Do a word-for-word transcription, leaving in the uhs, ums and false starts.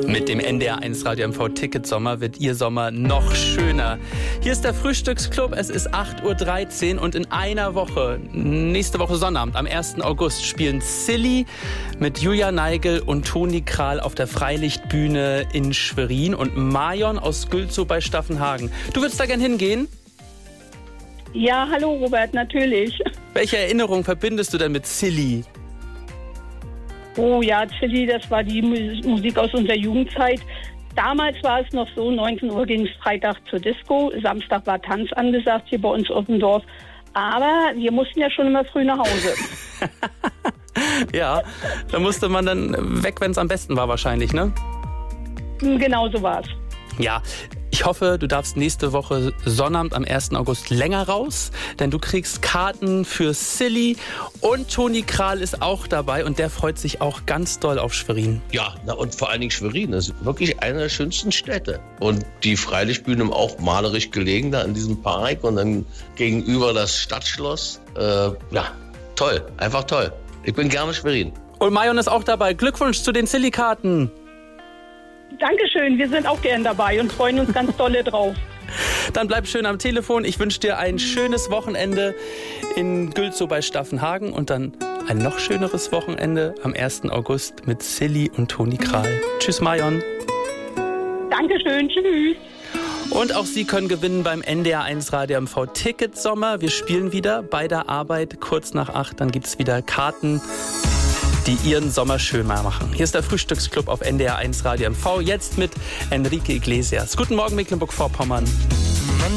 Mit dem N D R eins Radio M V Ticket Sommer wird Ihr Sommer noch schöner. Hier ist der Frühstücksclub, es ist acht Uhr dreizehn und in einer Woche, nächste Woche Sonnabend, am ersten August, spielen Silly mit Julia Neigel und Toni Kral auf der Freilichtbühne in Schwerin und Marion aus Gülzow bei Staffenhagen. Du würdest da gern hingehen? Ja, hallo Robert, natürlich. Welche Erinnerung verbindest du denn mit Silly? Oh ja, Silly, das war die Musik aus unserer Jugendzeit. Damals war es noch so, neunzehn Uhr ging es Freitag zur Disco, Samstag war Tanz angesagt hier bei uns auf dem Dorf. Aber wir mussten ja schon immer früh nach Hause. Ja, da musste man dann weg, wenn es am besten war wahrscheinlich, ne? Genau so war's. Ja, ich hoffe, du darfst nächste Woche Sonnabend am ersten August länger raus, denn du kriegst Karten für Silly und Toni Kral ist auch dabei und der freut sich auch ganz doll auf Schwerin. Ja, na und vor allen Dingen Schwerin ist wirklich eine der schönsten Städte. Und die Freilichtbühne auch malerisch gelegen da in diesem Park und dann gegenüber das Stadtschloss. Äh, ja, toll, einfach toll. Ich bin gerne Schwerin. Und Marion ist auch dabei. Glückwunsch zu den Silly-Karten. Dankeschön, wir sind auch gern dabei und freuen uns ganz dolle drauf. Dann bleib schön am Telefon. Ich wünsche dir ein schönes Wochenende in Gülzow bei Staffenhagen und dann ein noch schöneres Wochenende am ersten August mit Silly und Toni Kral. Tschüss, Marion. Dankeschön, tschüss. Und auch Sie können gewinnen beim N D R eins Radio M V Ticket Sommer. Wir spielen wieder bei der Arbeit kurz nach acht. Dann gibt es wieder Karten, die Ihren Sommer schön machen. Hier ist der Frühstücksclub auf N D R eins Radio M V, jetzt mit Enrique Iglesias. Guten Morgen, Mecklenburg-Vorpommern.